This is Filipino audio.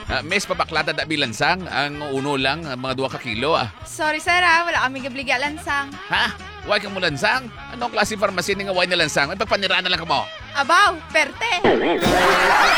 Mes pabaklata da bilansang, ang uno lang, mga 2 ka kilo Sorry sir wala kami gabligya lansang. Ha? Huwag kang mo lansang? Anong klase farmasya nga huwag na lansang? Ay, pagpaniraan na lang ka mo. Abaw, perte.